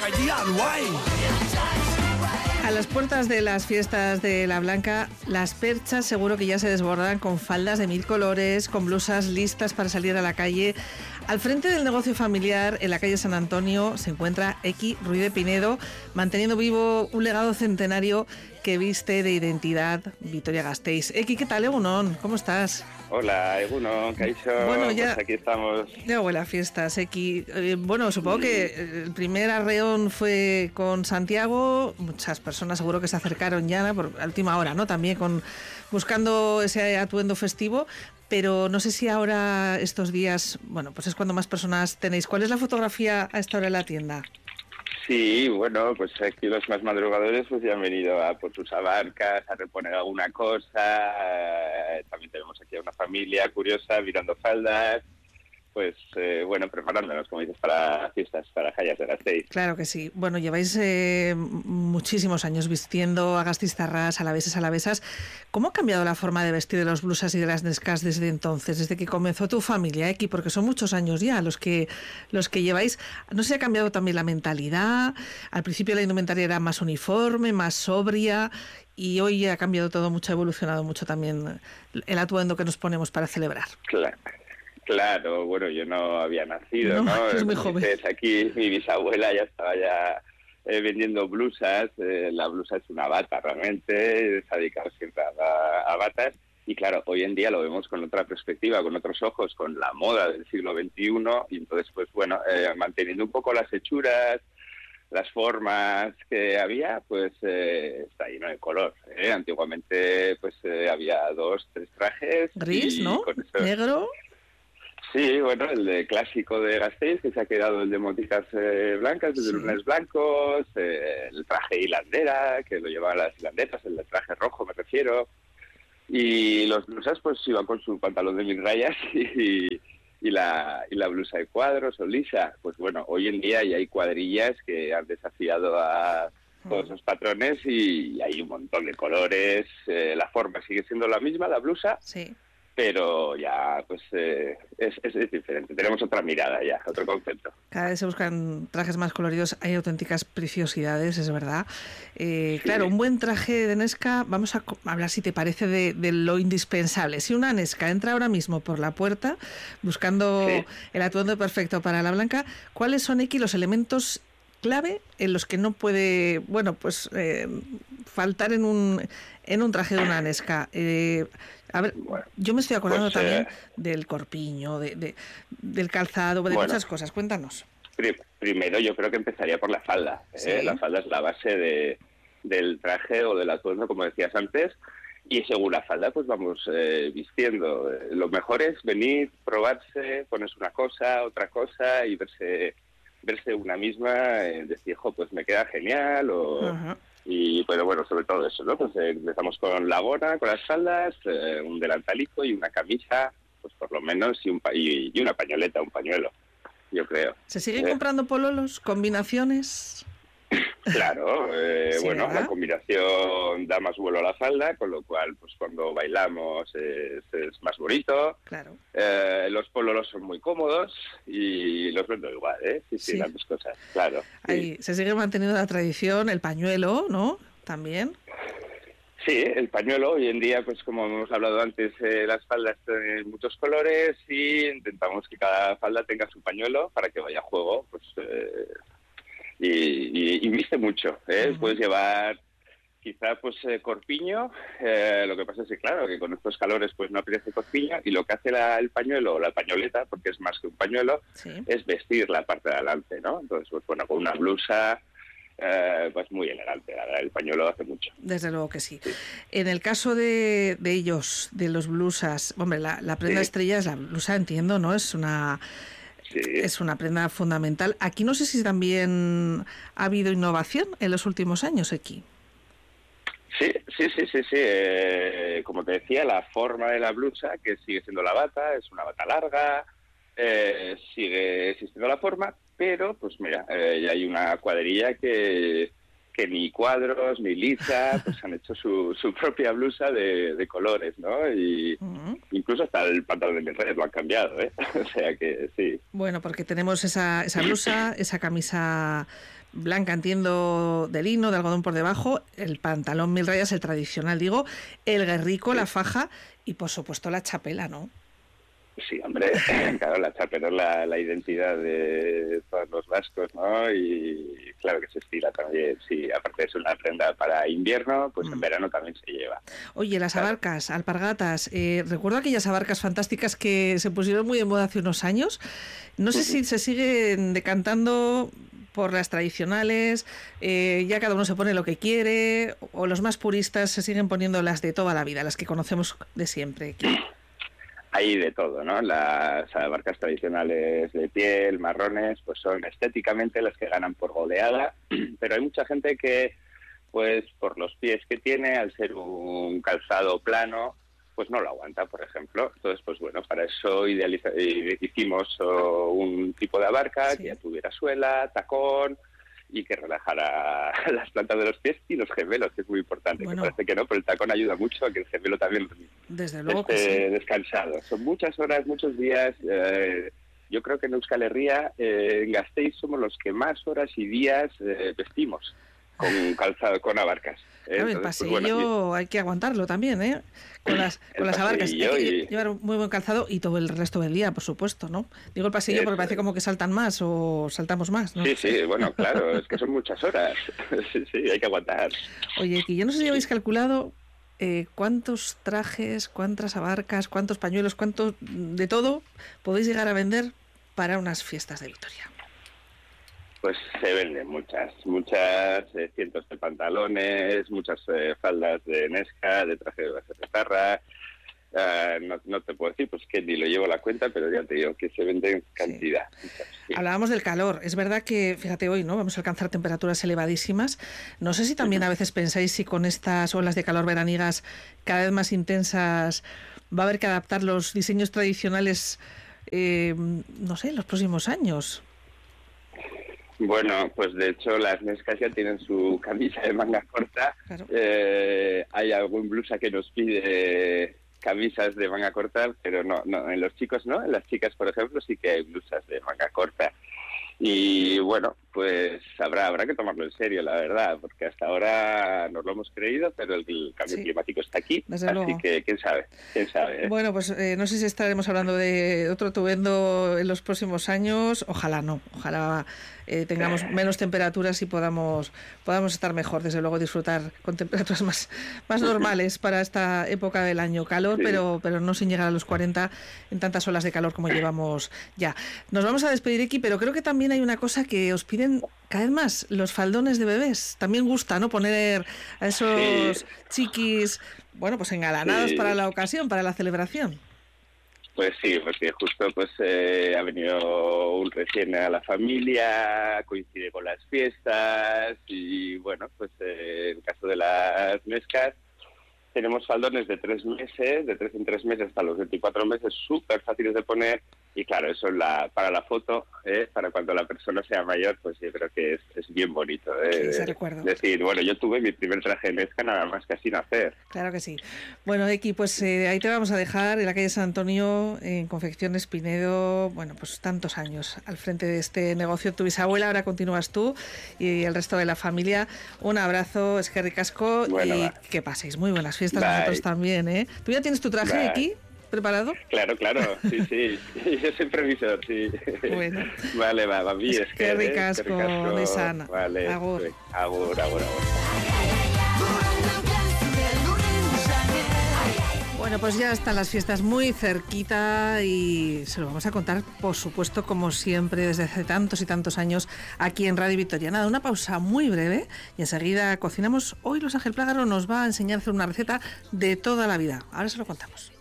A las puertas de las fiestas de La Blanca, las perchas seguro que ya se desbordan con faldas de 1000 colores, con blusas listas para salir a la calle. Al frente del negocio familiar, en la calle San Antonio, se encuentra Equi Ruiz de Pinedo, manteniendo vivo un legado centenario que viste de identidad Vitoria-Gasteiz. Equi, ¿qué tal, Egunon? ¿Cómo estás? Hola, Egunon, Kaixo. Bueno, ya pues aquí estamos. Ya huele a fiestas, Equi. Bueno, supongo que el primer arreón fue con Santiago. Muchas personas seguro que se acercaron ya a última hora, ¿no? También buscando ese atuendo festivo. Pero no sé si ahora, estos días, bueno, pues es cuando más personas tenéis. ¿Cuál es la fotografía a esta hora en la tienda? Sí, bueno, pues aquí los más madrugadores pues ya han venido a por sus abarcas, a reponer alguna cosa. También tenemos aquí a una familia curiosa mirando faldas. Pues bueno, preparándonos, como dices, para fiestas, para Jayas de Gasteiz. Claro que sí. Bueno, lleváis muchísimos años vistiendo a gasteiztarras, alavesas. ¿Cómo ha cambiado la forma de vestir de los blusas y de las nescas desde entonces, desde que comenzó tu familia, Equi? Porque son muchos años ya los que lleváis. No sé si ha cambiado también la mentalidad. Al principio la indumentaria era más uniforme, más sobria, y hoy ha cambiado todo mucho, ha evolucionado mucho también el atuendo que nos ponemos para celebrar. Claro, bueno, yo no había nacido, ¿no? Es muy joven. Aquí mi bisabuela ya estaba vendiendo blusas. La blusa es una bata realmente, se ha dedicado siempre a batas. Y claro, hoy en día lo vemos con otra perspectiva, con otros ojos, con la moda del siglo XXI. Y entonces, pues bueno, manteniendo un poco las hechuras, las formas que había, pues está lleno de color. Antiguamente pues había 2, 3 trajes. Gris, ¿no? Negro. Sí, bueno, el de clásico de Gasteiz, que se ha quedado el de moticas blancas, el de lunes blancos, el traje hilandera, que lo llevaban las hilanderas, el de traje rojo me refiero, y los blusas pues iban con su pantalón de 1000 rayas y la blusa de cuadros o lisa. Pues bueno, hoy en día ya hay cuadrillas que han desafiado a todos esos patrones y hay un montón de colores. La forma sigue siendo la misma, la blusa. Sí. Pero ya pues es diferente, tenemos otra mirada ya, otro concepto. Cada vez se buscan trajes más coloridos, hay auténticas preciosidades, es verdad. Sí. Claro, un buen traje de nesca, vamos a hablar si te parece de lo indispensable. Si una nesca entra ahora mismo por la puerta buscando el atuendo perfecto para la Blanca, ¿cuáles son, Equi, los elementos clave en los que no puede, bueno, pues faltar en un traje de una nesca? A ver, yo me estoy acordando también del corpiño, del calzado, de muchas cosas. Cuéntanos. Primero yo creo que empezaría por la falda. Sí. La falda es la base del traje o del atuendo, como decías antes. Y según la falda, pues vamos vistiendo. Lo mejor es venir, probarse, ponerse una cosa, otra cosa y verse una misma, decir, pues me queda genial y bueno, sobre todo eso, ¿no? Pues empezamos con la gona, con las faldas, un delantalico y una camisa, pues por lo menos, y una pañoleta, un pañuelo, yo creo. ¿Se siguen comprando pololos, combinaciones? Claro, Sí, bueno, ¿verdad? la combinación da más vuelo a la falda, con lo cual, pues cuando bailamos es más bonito. Claro. Los pololos son muy cómodos y los vendo igual, Sí, las dos cosas, claro. Ahí se sigue manteniendo la tradición, el pañuelo, ¿no? También. Sí, el pañuelo, hoy en día, pues como hemos hablado antes, las faldas tienen muchos colores y intentamos que cada falda tenga su pañuelo para que vaya a juego, pues y viste mucho, Puedes llevar quizá pues corpiño, lo que pasa es que claro, que con estos calores pues no apetece corpiño, y lo que hace el pañuelo o la pañoleta, porque es más que un pañuelo, es vestir la parte de adelante, ¿no? Entonces, pues bueno, con una blusa pues muy elegante, la verdad, el pañuelo hace mucho. Desde luego que sí. En el caso de ellos, de los blusas, hombre, la prenda estrella es la blusa, entiendo, ¿no? Es una prenda fundamental. Aquí no sé si también ha habido innovación en los últimos años aquí. Sí. Como te decía, la forma de la blusa, que sigue siendo la bata, es una bata larga, sigue existiendo la forma, pero pues mira, ya hay una cuadrilla que ni cuadros ni lisa, pues han hecho su propia blusa de colores, ¿no? Y incluso hasta el pantalón de mis redes lo han cambiado, O sea que sí. Bueno, porque tenemos esa blusa, esa camisa blanca, entiendo, de lino, de algodón por debajo, el pantalón 1000 rayas, el tradicional, digo, el guerrico, la faja y, por supuesto, la chapela, ¿no? Sí, hombre, claro, la chapela es la identidad de todos los vascos, ¿no? Y claro que se estila también, sí, aparte es una prenda para invierno, pues en verano también se lleva. Oye, las abarcas, alpargatas, recuerdo aquellas abarcas fantásticas que se pusieron muy de moda hace unos años, no sé si se siguen decantando por las tradicionales, ya cada uno se pone lo que quiere, o los más puristas se siguen poniendo las de toda la vida, las que conocemos de siempre. Hay de todo, ¿no? Las abarcas tradicionales de piel, marrones, pues son estéticamente las que ganan por goleada, pero hay mucha gente que, pues por los pies que tiene, al ser un calzado plano, pues no lo aguanta, por ejemplo. Entonces, pues bueno, para eso hicimos un tipo de abarca que ya tuviera suela, tacón, y que relajara las plantas de los pies y los gemelos, que es muy importante. Bueno, que parece que no, pero el tacón ayuda mucho a que el gemelo también desde luego esté descansado. Son muchas horas, muchos días. Yo creo que en Euskal Herria, en Gasteiz, somos los que más horas y días vestimos con calzado, con abarcas. Claro, el paseillo pues bueno, hay que aguantarlo también, ¿eh? Con las abarcas. Hay que llevar muy buen calzado y todo el resto del día, por supuesto, ¿no? Digo el paseillo porque parece como que saltan más o saltamos más, ¿no? Sí, bueno, claro, es que son muchas horas. Sí, hay que aguantar. Oye, que yo no sé si habéis calculado cuántos trajes, cuántas abarcas, cuántos pañuelos, cuánto de todo podéis llegar a vender para unas fiestas de Vitoria. Pues se venden muchas, cientos de pantalones, muchas faldas de Nesca, de traje de Baserretarra. No te puedo decir, pues que ni lo llevo a la cuenta, pero ya te digo que se venden cantidad. Sí. Hablábamos del calor. Es verdad que, fíjate, hoy no vamos a alcanzar temperaturas elevadísimas. No sé si también a veces pensáis si con estas olas de calor veraniegas cada vez más intensas va a haber que adaptar los diseños tradicionales, no sé, en los próximos años. Bueno, pues de hecho las Nescas ya tienen su camisa de manga corta. Claro. Hay algún blusa que nos pide camisas de manga corta, pero no, en los chicos no. En las chicas, por ejemplo, sí que hay blusas de manga corta. Y bueno, pues habrá que tomarlo en serio, la verdad, porque hasta ahora nos lo hemos creído, pero el cambio climático está aquí, así que quién sabe. Bueno, pues no sé si estaremos hablando de otro atuendo en los próximos años, ojalá no, ojalá tengamos menos temperaturas y podamos estar mejor, desde luego disfrutar con temperaturas más normales para esta época del año, calor, pero no sin llegar a los 40 en tantas olas de calor como llevamos ya. Nos vamos a despedir, Iki, pero creo que también hay una cosa que os piden cada vez más, los faldones de bebés. También gusta, ¿no? Poner a esos chiquis, bueno, pues engalanados para la ocasión, para la celebración. Pues sí, porque justo pues ha venido un recién a la familia, coincide con las fiestas y bueno, pues en el caso de las Nescas tenemos faldones de 3 meses, de 3 en 3 meses hasta los 24 meses, súper fáciles de poner. Y claro, eso para la foto, para cuando la persona sea mayor, pues yo creo que es bien bonito. Ese recuerdo. Decir, bueno, yo tuve mi primer traje de Nesca nada más que así nacer. Claro que sí. Bueno, Iki, pues ahí te vamos a dejar en la calle San Antonio, en Confecciones Pinedo, bueno, pues tantos años al frente de este negocio. Tu bisabuela, ahora continúas tú y el resto de la familia. Un abrazo, eskerrik asko, y que paséis muy buenas fiestas. Nosotros también, ¿eh? ¿Tú ya tienes tu traje, Iki, preparado? Claro, sí. Yo soy previsor, sí. Bueno. Vale, va, bien. Eskerrik asko, de sana. Vale. Agur. Bueno, pues ya están las fiestas muy cerquita y se lo vamos a contar, por supuesto, como siempre, desde hace tantos y tantos años aquí en Radio Vitoria. Nada, una pausa muy breve y enseguida cocinamos. Hoy Los Ángel Plágaro nos va a enseñar a hacer una receta de toda la vida. Ahora se lo contamos.